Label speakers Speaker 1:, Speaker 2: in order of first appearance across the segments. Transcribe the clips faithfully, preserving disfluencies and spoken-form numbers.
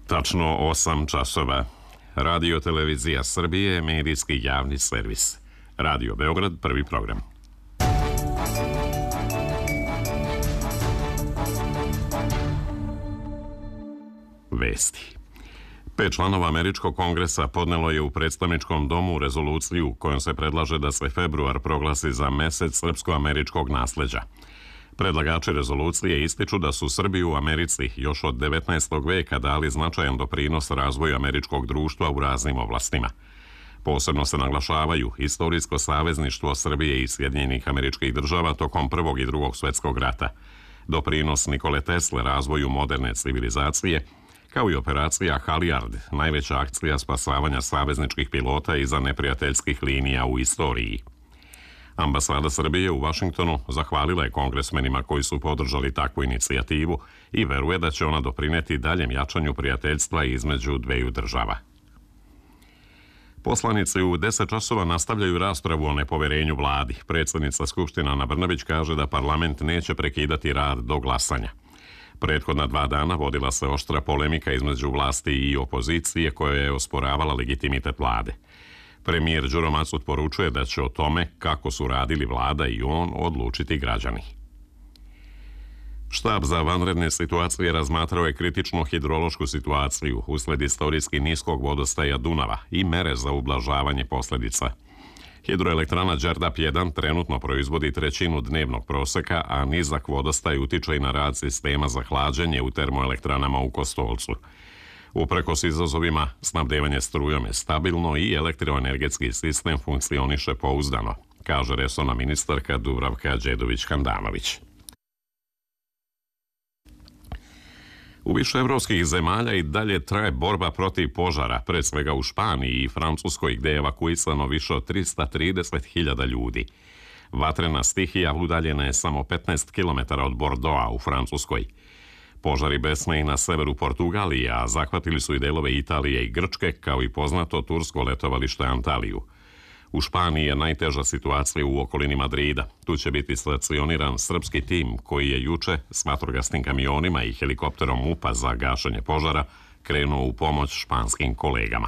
Speaker 1: Tačno osam časova. Radio Televizija Srbije, medijski javni servis. Radio Beograd, prvi program. Vesti. Pet članova Američkog kongresa podnelo je u predstavničkom domu rezoluciju kojom se predlaže da se februar proglasi za mesec srpsko-američkog nasleđa. Predlagači rezolucije ističu da su Srbi u Americi još od devetnaestog veka dali značajan doprinos razvoju američkog društva u raznim oblastima. Posebno se naglašavaju istorijsko savezništvo Srbije i Sjedinjenih Američkih Država tokom Prvog i Drugog svjetskog rata, doprinos Nikole Tesle razvoju moderne civilizacije, kao i operacija Halijard, najveća akcija spasavanja savezničkih pilota iza neprijateljskih linija u istoriji. Ambasada Srbije u Vašingtonu zahvalila je kongresmenima koji su podržali takvu inicijativu i veruje da će ona doprineti daljem jačanju prijateljstva između dveju država. Poslanici u deset časova nastavljaju raspravu o nepoverenju vladi. Predsjednica Skupština Ana Brnabić kaže da parlament neće prekidati rad do glasanja. Prethodna dva dana vodila se oštra polemika između vlasti i opozicije koja je osporavala legitimitet vlade. Premijer Đuro Macut poručuje da će o tome kako su radili vlada i on odlučiti građani. Štab za vanredne situacije razmatrao je kritičnu hidrološku situaciju usled istorijski niskog vodostaja Dunava i mere za ublažavanje posljedica. Hidroelektrana Đerdap jedan trenutno proizvodi trećinu dnevnog proseka, a nizak vodostaj utiče i na rad sistema za hlađenje u termoelektranama u Kostolcu. Uprkos izazovima, snabdevanje strujom je stabilno i elektroenergetski sistem funkcioniše pouzdano, kaže resorna ministarka Dubravka Đedović-Handanović. U više evropskih zemalja i dalje traje borba protiv požara, pre svega u Španiji i Francuskoj, gde je evakuisano više od trista trideset hiljada ljudi. Vatrena stihija udaljena je samo petnaest kilometara od Bordeauxa u Francuskoj. Požari besne i na severu Portugalije, a zahvatili su i delove Italije i Grčke, kao i poznato tursko letovalište Antaliju. U Španiji je najteža situacija u okolini Madrida. Tu će biti stacioniran srpski tim koji je juče s vatrogasnim kamionima i helikopterom M U P-a za gašenje požara krenuo u pomoć španskim kolegama.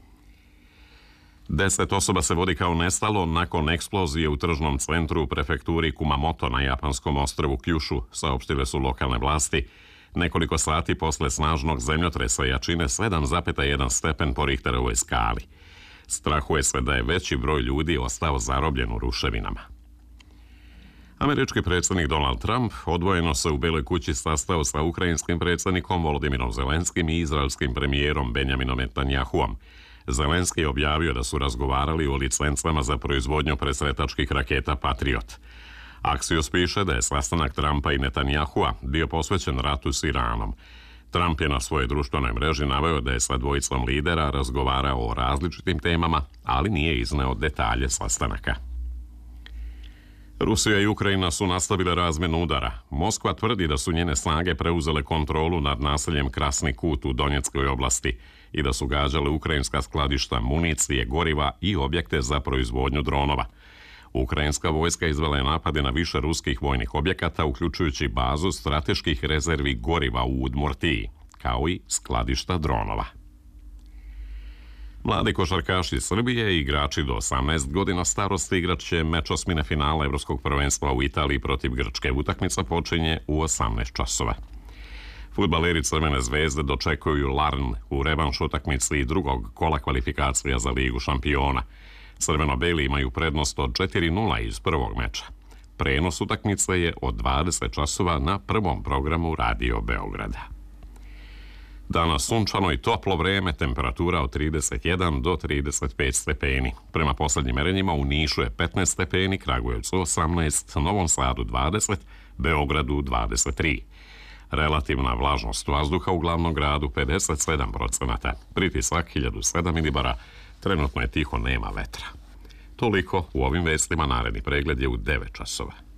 Speaker 1: Deset osoba se vodi kao nestalo nakon eksplozije u tržnom centru u prefekturi Kumamoto na japanskom ostrvu Kyushu, saopštile su lokalne vlasti, nekoliko sati posle snažnog zemljotresa jačine sedam zarez jedan stepen po Richterovoj skali. Strahuje se da je veći broj ljudi ostao zarobljen u ruševinama. Američki predsjednik Donald Trump odvojeno se u Beloj kući sastao sa ukrajinskim predsjednikom Volodimirom Zelenskim i izraelskim premijerom Benjaminom Netanjahuom. Zelenski je objavio da su razgovarali o licencama za proizvodnju presretačkih raketa Patriot. Axios piše da je sastanak Trumpa i Netanjahua bio posvećen ratu s Iranom. Trump je na svojoj društvenoj mreži naveo da je sa dvojicom lidera razgovarao o različitim temama, ali nije izneo detalje sastanaka. Rusija i Ukrajina su nastavile razmjenu udara. Moskva tvrdi da su njene snage preuzele kontrolu nad naseljem Krasni Kut u Donjeckoj oblasti i da su gađale ukrajinska skladišta municije, goriva i objekte za proizvodnju dronova. Ukrajinska vojska izvela je napade na više ruskih vojnih objekata, uključujući bazu strateških rezervi goriva u Udmurtiji, kao i skladišta dronova. Mladi košarkaši Srbije i igrači do osamnaest godina starosti igrat će meč osmine finala Evropskog prvenstva u Italiji protiv Grčke. Utakmica počinje u osamnaest časova. Fudbaleri Crvene zvezde dočekuju Larn u revanš utakmici drugog kola kvalifikacija za Ligu šampiona. Crveno-beli imaju prednost od četiri nula iz prvog meča. Prenos utakmice je od dvadeset časova na prvom programu Radio Beograda. Danas sunčano i toplo vreme, temperatura od trideset jedan do trideset pet stepeni. Prema posljednjim merenjima u Nišu je petnaest stepeni, Kragujevcu osamnaest, Novom Sadu dvadeset, Beogradu dvadeset tri. Relativna vlažnost vazduha u glavnom gradu pedeset sedam procenata. Pritisak hiljadu sedam milibara. Trenutno je tiho, nema vetra. Toliko u ovim vestima, naredni pregled je u devet časova.